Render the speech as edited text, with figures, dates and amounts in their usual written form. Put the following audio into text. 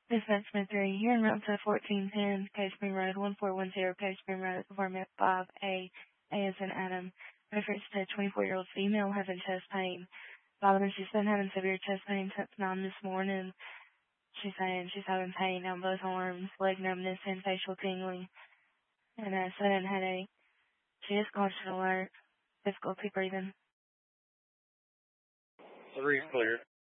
Dispatch 3, you're en route to 1410 Cave Spring Road, 1410 Cave Spring Road, apartment 5A, A as in Adam. Reference to a 24-year-old female having chest pain. Bothering, she's been having severe chest pain since 9 this morning. She's saying she's having pain down both arms, leg numbness, and facial tingling, and a sudden headache. She is conscious alert, difficulty breathing. 3 clear.